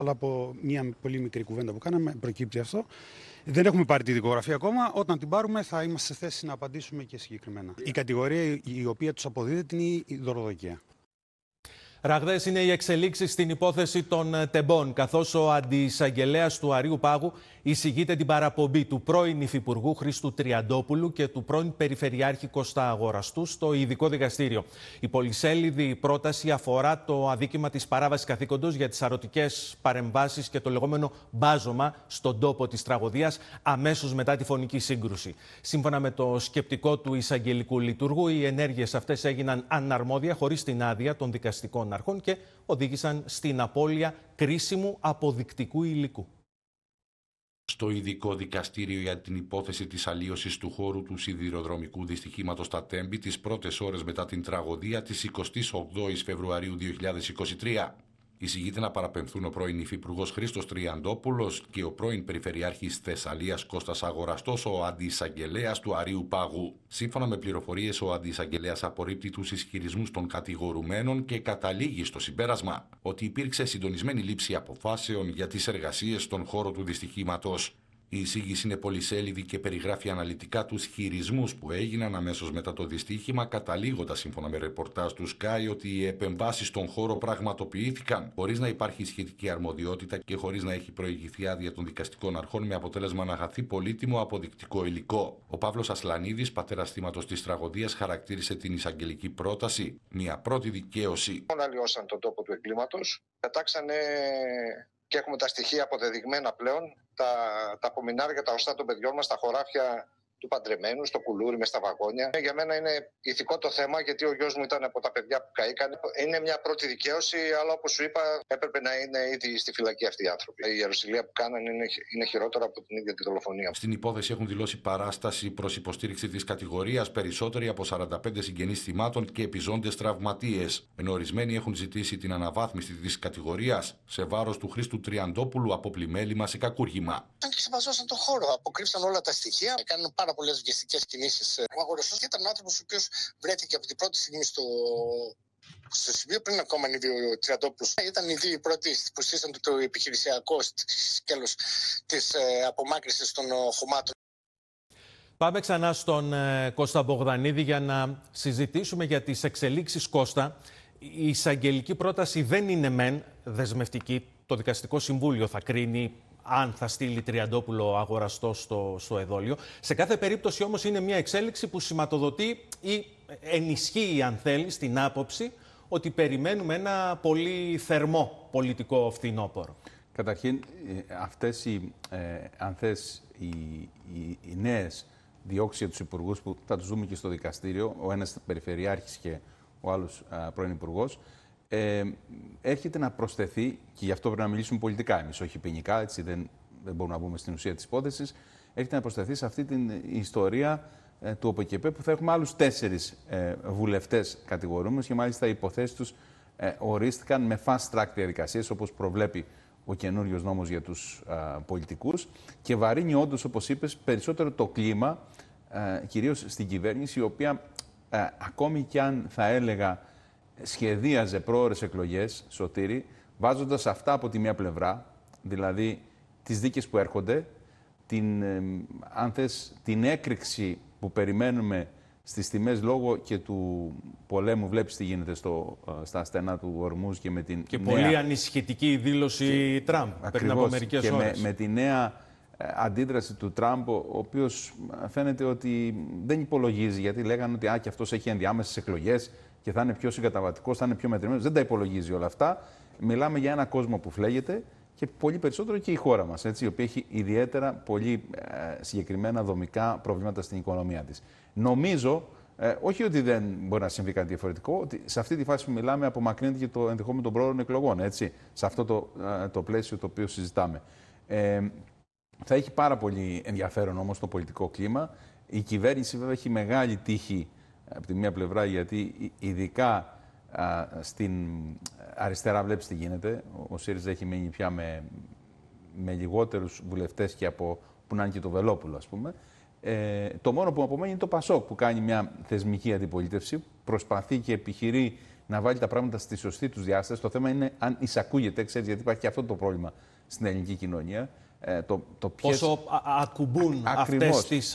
Αλλά από μια πολύ μικρή κουβέντα που κάναμε προκύπτει αυτό. Δεν έχουμε πάρει τη δικογραφία ακόμα. Όταν την πάρουμε θα είμαστε σε θέση να απαντήσουμε και συγκεκριμένα. Η κατηγορία η οποία τους αποδίδεται είναι η δωροδοκία. Ραγδαίες είναι οι εξελίξεις στην υπόθεση των τεμπών, καθώς ο αντιεισαγγελέας του Αρείου Πάγου εισηγείται την παραπομπή του πρώην Υφυπουργού Χρήστου Τριαντόπουλου και του πρώην Περιφερειάρχη Κώστα Αγοραστού στο ειδικό δικαστήριο. Η πολυσέλιδη πρόταση αφορά το αδίκημα της παράβασης καθήκοντος για τις σαρωτικές παρεμβάσεις και το λεγόμενο μπάζωμα στον τόπο της τραγωδίας αμέσως μετά τη φωνική σύγκρουση. Σύμφωνα με το σκεπτικό του εισαγγελικού λειτουργού, οι ενέργειες αυτές έγιναν αναρμόδια χωρίς την άδεια των δικαστικών αρχών και οδήγησαν στην απώλεια κρίσιμου αποδεικτικού υλικού. Στο ειδικό δικαστήριο για την υπόθεση της αλλίωσης του χώρου του σιδηροδρομικού δυστυχήματος στα Τέμπη τις πρώτες ώρες μετά την τραγωδία της 28ης Φεβρουαρίου 2023. Εισηγείται να παραπεμφθούν ο πρώην Υφυπουργός Χρήστος Τριαντόπουλος και ο πρώην Περιφερειάρχης Θεσσαλίας Κώστας Αγοραστός, ο αντιεισαγγελέας του Αρείου Πάγου. Σύμφωνα με πληροφορίες, ο αντιεισαγγελέας απορρίπτει τους ισχυρισμούς των κατηγορουμένων και καταλήγει στο συμπέρασμα ότι υπήρξε συντονισμένη λήψη αποφάσεων για τις εργασίες στον χώρο του δυστυχήματος. Η εισήγηση είναι πολυσέλιδη και περιγράφει αναλυτικά τους χειρισμούς που έγιναν αμέσως μετά το δυστύχημα, καταλήγοντας σύμφωνα με ρεπορτάζ του Sky ότι οι επεμβάσεις στον χώρο πραγματοποιήθηκαν χωρίς να υπάρχει σχετική αρμοδιότητα και χωρίς να έχει προηγηθεί άδεια των δικαστικών αρχών, με αποτέλεσμα να χαθεί πολύτιμο αποδεικτικό υλικό. Ο Παύλος Ασλανίδης, πατέρας θύματος της τραγωδίας, χαρακτήρισε την εισαγγελική πρόταση μια πρώτη δικαίωση. Αλλοιώσαν τον τόπο του εγκλήματος, πετάξανε. Και έχουμε τα στοιχεία αποδεδειγμένα πλέον, τα απομεινάρια, τα οστά των παιδιών μας, τα χωράφια του παντρεμένου, στο κουλούρι, μες στα βαγόνια. Για μένα είναι ηθικό το θέμα, γιατί ο γιος μου ήταν από τα παιδιά που καήκαν. Είναι μια πρώτη δικαίωση, αλλά όπως σου είπα, έπρεπε να είναι ήδη στη φυλακή αυτοί οι άνθρωποι. Η ιεροσυλία που κάνανε είναι χειρότερα από την ίδια τη δολοφονία. Στην υπόθεση έχουν δηλώσει παράσταση προς υποστήριξη της κατηγορίας περισσότεροι από 45 συγγενείς θυμάτων και επιζώντες τραυματίες, ενώ ορισμένοι έχουν ζητήσει την αναβάθμιση της κατηγορίας σε βάρος του Χρήστου Τριαντόπουλου από πλημέλημα σε κακούργημα. Και ξεπαζώσαν τον χώρο, αποκρύψαν όλα τα στοιχεία, έκαναν πάρα πολλές βιαστικές κινήσεις. Ο Αγοραστός ήταν άνθρωπος ο οποίος βρέθηκε από την πρώτη στιγμή στο σημείο πριν ακόμα ανέβει ο Τριαντόπουλος. Ήταν οι δύο οι πρώτοι που στήσαν το επιχειρησιακό σκέλος της απομάκρυνσης των χωμάτων. Πάμε ξανά στον Κώστα Μπογδανίδη για να συζητήσουμε για τις εξελίξεις. Κώστα, η εισαγγελική πρόταση δεν είναι μεν δεσμευτική. Το Δικαστικό Συμβούλιο θα κρίνει αν θα στείλει Τριαντόπουλο Αγοραστό στο εδόλιο. Σε κάθε περίπτωση όμως είναι μια εξέλιξη που σηματοδοτεί ή ενισχύει, αν θέλει, στην άποψη ότι περιμένουμε ένα πολύ θερμό πολιτικό φθινόπωρο. Καταρχήν, αυτές οι νέες διώξεις για τους υπουργούς που θα τους δούμε και στο δικαστήριο, ο ένας περιφερειάρχης και ο άλλος πρώην υπουργός, έρχεται να προσθεθεί, και γι' αυτό πρέπει να μιλήσουμε πολιτικά εμείς, όχι ποινικά, έτσι δεν μπορούμε να μπούμε στην ουσία της υπόθεσης, έρχεται να προσθεθεί σε αυτή την ιστορία του ΟΠΚΠ που θα έχουμε άλλους 4 βουλευτές κατηγορούμενους και μάλιστα οι υποθέσεις τους ορίστηκαν με fast track διαδικασίες όπως προβλέπει ο καινούριος νόμος για τους πολιτικούς και βαρύνει όντως, όπως είπες, περισσότερο το κλίμα, κυρίως στην κυβέρνηση, η οποία ακόμη κι αν θα έλεγα σχεδίαζε πρόωρες εκλογές, Σωτήρη, βάζοντας αυτά από τη μία πλευρά, δηλαδή τις δίκες που έρχονται, την έκρηξη που περιμένουμε στις τιμές λόγω και του πολέμου, βλέπεις τι γίνεται στα στενά του Ορμούζ και με την πολύ ανησυχητική δήλωση Τραμπ πριν από μερικές ώρες. Με τη νέα αντίδραση του Τραμπ, ο οποίος φαίνεται ότι δεν υπολογίζει, γιατί λέγανε ότι και αυτός έχει ενδιάμεσες εκλογές και θα είναι πιο συγκαταβατικός, θα είναι πιο μετρημένος. Δεν τα υπολογίζει όλα αυτά. Μιλάμε για ένα κόσμο που φλέγεται και πολύ περισσότερο και η χώρα μας, έτσι, η οποία έχει ιδιαίτερα πολύ συγκεκριμένα δομικά προβλήματα στην οικονομία της. Νομίζω, όχι ότι δεν μπορεί να συμβεί κάτι διαφορετικό, ότι σε αυτή τη φάση που μιλάμε απομακρύνεται και το ενδεχόμενο των πρόωρων εκλογών, έτσι, σε αυτό το πλαίσιο το οποίο συζητάμε. Θα έχει πάρα πολύ ενδιαφέρον όμως το πολιτικό κλίμα. Η κυβέρνηση βέβαια έχει μεγάλη τύχη από τη μία πλευρά, γιατί ειδικά στην αριστερά βλέπεις τι γίνεται. Ο ΣΥΡΙΖΑ έχει μείνει πια με λιγότερους βουλευτές και από που να είναι και το Βελόπουλο, ας πούμε. Το μόνο που απομένει είναι το ΠΑΣΟΚ, που κάνει μια θεσμική αντιπολίτευση, προσπαθεί και επιχειρεί να βάλει τα πράγματα στη σωστή του διάσταση. Το θέμα είναι αν εισακούγεται, ξέρεις, γιατί υπάρχει και αυτό το πρόβλημα στην ελληνική κοινωνία. Πόσο ακουμπούν αυτές τις